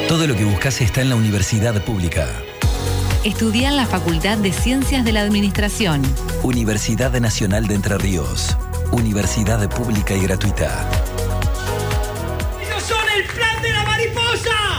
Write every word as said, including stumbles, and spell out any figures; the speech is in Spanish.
Todo lo que buscas está en la Universidad Pública. Estudia en la Facultad de Ciencias de la Administración. Universidad Nacional de Entre Ríos. Universidad pública y gratuita. ¡Ellos son el plan de la mariposa!